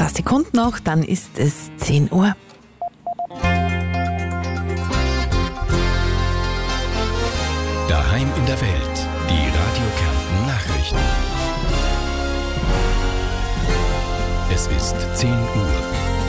paar Sekunden noch, dann ist es 10 Uhr. Daheim in der Welt, die Radio Kärnten Nachrichten. Es ist 10 Uhr.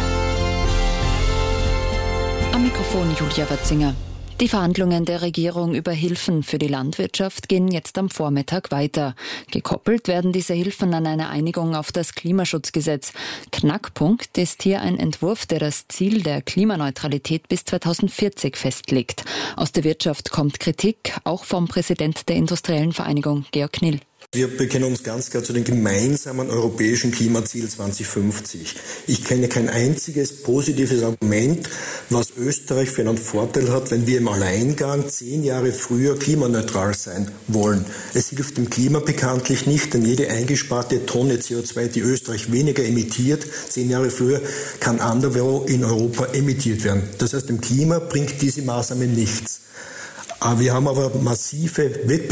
Am Mikrofon Julia Watzinger. Die Verhandlungen der Regierung über Hilfen für die Landwirtschaft gehen jetzt am Vormittag weiter. Gekoppelt werden diese Hilfen an eine Einigung auf das Klimaschutzgesetz. Knackpunkt ist hier ein Entwurf, der das Ziel der Klimaneutralität bis 2040 festlegt. Aus der Wirtschaft kommt Kritik, auch vom Präsident der Industriellen Vereinigung, Georg Knill. Wir bekennen uns ganz klar zu dem gemeinsamen europäischen Klimaziel 2050. Ich kenne kein einziges positives Argument, was Österreich für einen Vorteil hat, wenn wir im Alleingang 10 Jahre früher klimaneutral sein wollen. Es hilft dem Klima bekanntlich nicht, denn jede eingesparte Tonne CO2, die Österreich weniger emittiert, 10 Jahre früher, kann anderswo in Europa emittiert werden. Das heißt, dem Klima bringt diese Maßnahme nichts. Wir haben aber massive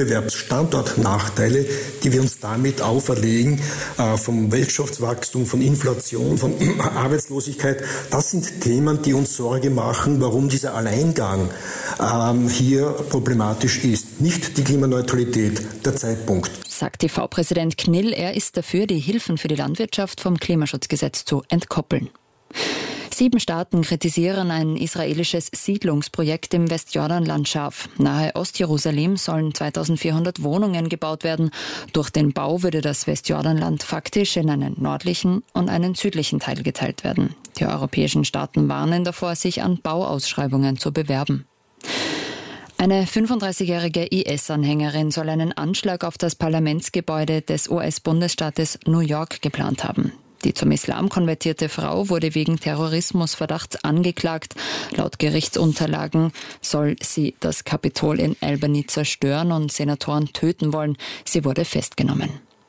Wettbewerbsstandortnachteile, die wir uns damit auferlegen, vom Wirtschaftswachstum, von Inflation, von Arbeitslosigkeit. Das sind Themen, die uns Sorge machen, warum dieser Alleingang hier problematisch ist. Nicht die Klimaneutralität, der Zeitpunkt. Sagt TV-Präsident Knill, er ist dafür, die Hilfen für die Landwirtschaft vom Klimaschutzgesetz zu entkoppeln. 7 Staaten kritisieren ein israelisches Siedlungsprojekt im Westjordanland scharf. Nahe Ostjerusalem sollen 2400 Wohnungen gebaut werden. Durch den Bau würde das Westjordanland faktisch in einen nördlichen und einen südlichen Teil geteilt werden. Die europäischen Staaten warnen davor, sich an Bauausschreibungen zu bewerben. Eine 35-jährige IS-Anhängerin soll einen Anschlag auf das Parlamentsgebäude des US-Bundesstaates New York geplant haben. Die zum Islam konvertierte Frau wurde wegen Terrorismusverdachts angeklagt. Laut Gerichtsunterlagen soll sie das Kapitol in Albany zerstören und Senatoren töten wollen. Sie wurde festgenommen.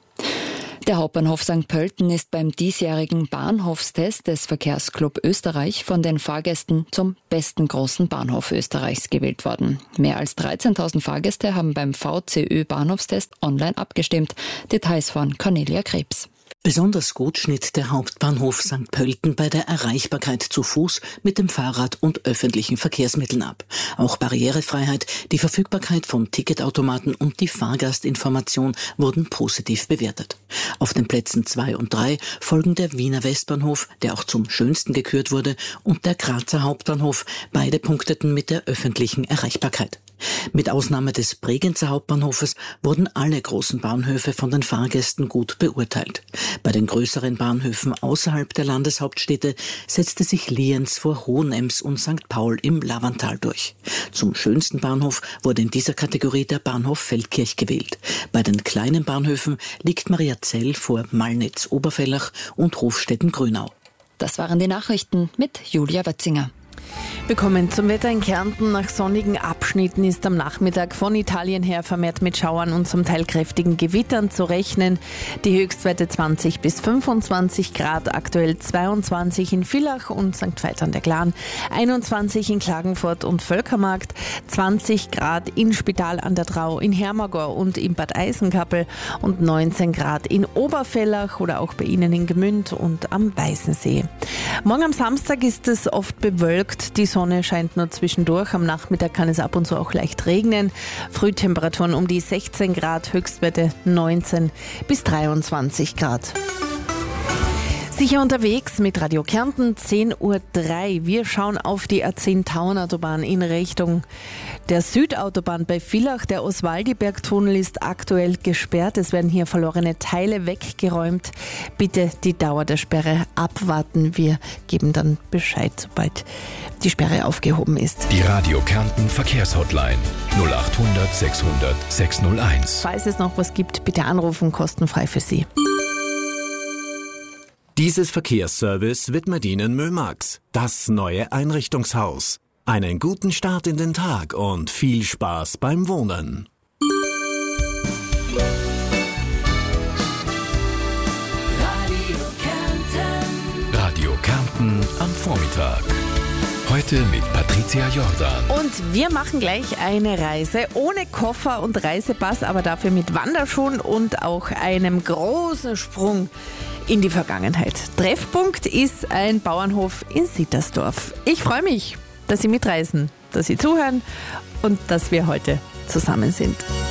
Der Hauptbahnhof St. Pölten ist beim diesjährigen Bahnhofstest des Verkehrsclub Österreich von den Fahrgästen zum besten großen Bahnhof Österreichs gewählt worden. Mehr als 13.000 Fahrgäste haben beim VCÖ-Bahnhofstest online abgestimmt. Details von Cornelia Krebs. Besonders gut schnitt der Hauptbahnhof St. Pölten bei der Erreichbarkeit zu Fuß, mit dem Fahrrad und öffentlichen Verkehrsmitteln ab. Auch Barrierefreiheit, die Verfügbarkeit von Ticketautomaten und die Fahrgastinformation wurden positiv bewertet. Auf den Plätzen 2 und 3 folgen der Wiener Westbahnhof, der auch zum schönsten gekürt wurde, und der Grazer Hauptbahnhof. Beide punkteten mit der öffentlichen Erreichbarkeit. Mit Ausnahme des Bregenzer Hauptbahnhofes wurden alle großen Bahnhöfe von den Fahrgästen gut beurteilt. Bei den größeren Bahnhöfen außerhalb der Landeshauptstädte setzte sich Lienz vor Hohenems und St. Paul im Lavantal durch. Zum schönsten Bahnhof wurde in dieser Kategorie der Bahnhof Feldkirch gewählt. Bei den kleinen Bahnhöfen liegt Mariazell vor Malnitz-Oberfellach und Hofstetten-Grünau. Das waren die Nachrichten mit Julia Watzinger. Wir kommen zum Wetter in Kärnten. Nach sonnigen Abschnitten ist am Nachmittag von Italien her vermehrt mit Schauern und zum Teil kräftigen Gewittern zu rechnen. Die Höchstwerte 20 bis 25 Grad, aktuell 22 in Villach und St. Veit an der Glan, 21 in Klagenfurt und Völkermarkt, 20 Grad in Spital an der Drau, in Hermagor und in Bad Eisenkappel und 19 Grad in Oberfellach oder auch bei Ihnen in Gmünd und am Weißensee. Morgen am Samstag ist es oft bewölkt. Die Sonne scheint nur zwischendurch. Am Nachmittag kann es ab und zu auch leicht regnen. Frühtemperaturen um die 16 Grad, Höchstwerte 19 bis 23 Grad. Sicher unterwegs mit Radio Kärnten, 10:03 Uhr. Wir schauen auf die A10-Tauernautobahn in Richtung der Südautobahn bei Villach. Der Oswaldiberg-Tunnel ist aktuell gesperrt. Es werden hier verlorene Teile weggeräumt. Bitte die Dauer der Sperre abwarten. Wir geben dann Bescheid, sobald die Sperre aufgehoben ist. Die Radio Kärnten Verkehrshotline 0800 600 601. Falls es noch was gibt, bitte anrufen, kostenfrei für Sie. Dieses Verkehrsservice widmet Ihnen Mömax, das neue Einrichtungshaus. Einen guten Start in den Tag und viel Spaß beim Wohnen. Radio Kärnten am Vormittag. Heute mit Patricia Jordan. Und wir machen gleich eine Reise ohne Koffer und Reisepass, aber dafür mit Wanderschuhen und auch einem großen Sprung in die Vergangenheit. Treffpunkt ist ein Bauernhof in Sittersdorf. Ich freue mich, dass Sie mitreisen, dass Sie zuhören und dass wir heute zusammen sind.